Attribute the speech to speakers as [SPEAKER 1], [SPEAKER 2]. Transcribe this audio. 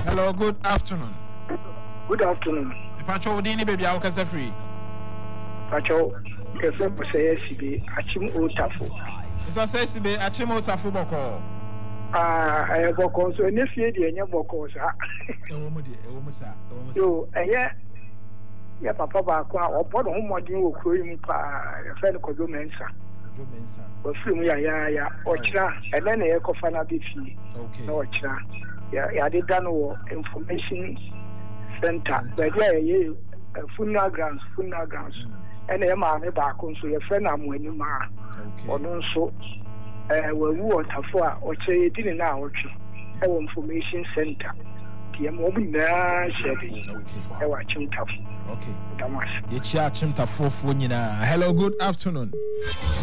[SPEAKER 1] Hello, good afternoon.
[SPEAKER 2] Good afternoon.
[SPEAKER 1] Pacho Dini baby how kasa free.
[SPEAKER 2] Pacho kasa say sibe achim otafo.
[SPEAKER 1] Mr. Sesibe achim otafo boko.
[SPEAKER 2] I boko so nefie de enya boko sa.
[SPEAKER 1] Ewo mu sa.
[SPEAKER 2] Yo ya papa ba ko a obodo ho modin wo kuro yi mu pa ya fe ko do mensa. O film ya o kira ele na ye ko fa na bi fi.
[SPEAKER 1] Okay.
[SPEAKER 2] Na o kira ya de dan wo information center. But yeah funeral grounds. And e ma me ba ko so ye fe na mo ani ma. Ono nso wawu otafo a o kire di ni na o twi. E wo information center. Ki mo bi na shedi. E wa chimtafo.
[SPEAKER 1] Okay.
[SPEAKER 2] Damas.
[SPEAKER 1] Ye chia chimtafo fo nyina. Hello, good afternoon.